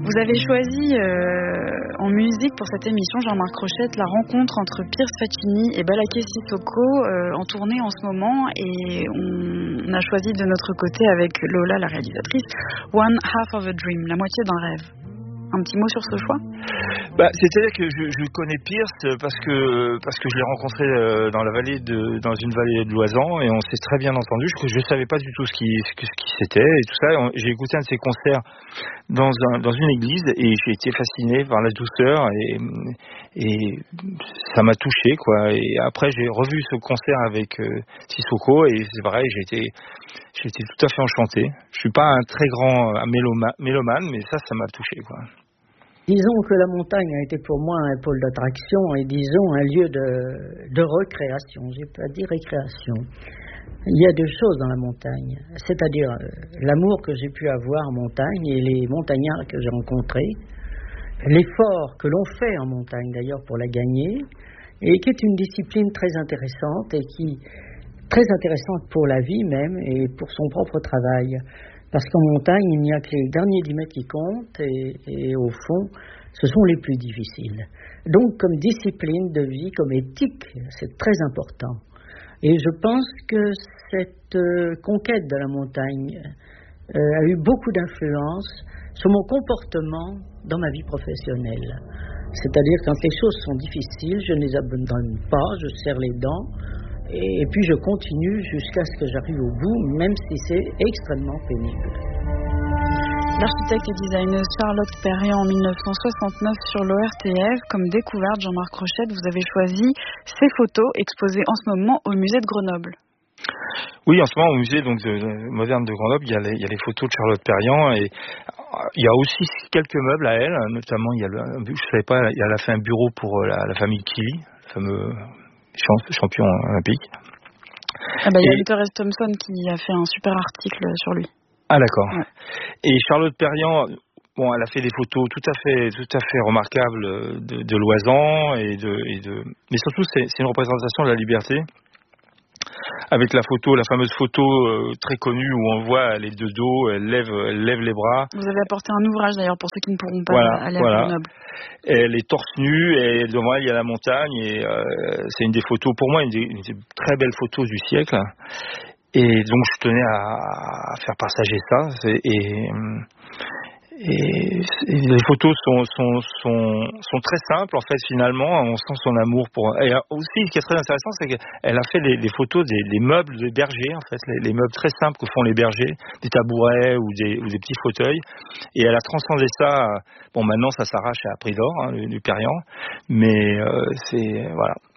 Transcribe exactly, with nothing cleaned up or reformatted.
Vous avez choisi euh, en musique pour cette émission, Jean-Marc Rochette, la rencontre entre Pierce Faccini et Balaké Sissoko euh, en tournée en ce moment, et on, on a choisi de notre côté avec Lola, la réalisatrice, One Half of a Dream, la moitié d'un rêve. Un petit mot sur ce choix ? Bah, c'est-à-dire que je, je connais Pierce parce que parce que je l'ai rencontré euh, dans la vallée de dans une vallée de Loisan, et on s'est très bien entendu. Je je savais pas du tout ce qui ce, que, ce qui c'était et tout ça. On, j'ai écouté un de ses concerts dans un dans une église et j'ai été fasciné par la douceur et et ça m'a touché, quoi. Et après j'ai revu ce concert avec euh, Sissoko et c'est vrai, j'ai été j'ai été tout à fait enchanté. Je suis pas un très grand euh, méloma, mélomane, mais ça ça m'a touché, quoi. Disons que la montagne a été pour moi un pôle d'attraction et disons un lieu de, de recréation, j'ai pas dit récréation. Il y a deux choses dans la montagne, c'est-à-dire euh, l'amour que j'ai pu avoir en montagne et les montagnards que j'ai rencontrés, l'effort que l'on fait en montagne d'ailleurs pour la gagner, et qui est une discipline très intéressante et qui très intéressante pour la vie même et pour son propre travail. Parce qu'en montagne, il n'y a que les derniers dix mètres qui comptent et, et au fond, ce sont les plus difficiles. Donc, comme discipline de vie, comme éthique, c'est très important. Et je pense que cette euh, conquête de la montagne euh, a eu beaucoup d'influence sur mon comportement dans ma vie professionnelle. C'est-à-dire, quand les choses sont difficiles, je ne les abandonne pas, je serre les dents. Et puis je continue jusqu'à ce que j'arrive au bout, même si c'est extrêmement pénible. L'architecte et designer Charlotte Perriand en dix-neuf cent soixante-neuf sur l'O R T F. Comme découverte, Jean-Marc Rochette, vous avez choisi ces photos exposées en ce moment au musée de Grenoble. Oui, en ce moment au musée donc, de, de, moderne de Grenoble, il y, a les, il y a les photos de Charlotte Perriand et il y a aussi quelques meubles à elle, notamment il y a le, je savais pas, elle a fait un bureau pour la, la famille Killy, le fameux champion olympique. Ah bah, il y a Hunter S. Thompson qui a fait un super article sur lui. Ah d'accord. Ouais. Et Charlotte Perriand, bon, elle a fait des photos tout à fait, tout à fait remarquables de, de Loisan et de, et de, mais surtout c'est, c'est une représentation de la liberté. Avec la photo, la fameuse photo euh, très connue où on voit elle est de dos, elle lève, elle lève les bras. Vous avez apporté un ouvrage d'ailleurs pour ceux qui ne pourront pas voilà, aller voilà. à Grenoble. Elle est torse nu et devant elle il y a la montagne et euh, c'est une des photos, pour moi une des, une des très belles photos du siècle. Et donc je tenais à, à faire partager ça. C'est, et, et, et les photos sont, sont, sont, sont très simples en fait finalement. On sent son amour pour. Et aussi ce qui est très intéressant, c'est qu'elle a fait les, les photos des, des meubles des bergers en fait, les, les meubles très simples que font les bergers, des tabourets ou des, ou des petits fauteuils. Et elle a transcendé ça. Bon, maintenant ça s'arrache à prix d'or, hein, du Perriand, mais euh, c'est voilà.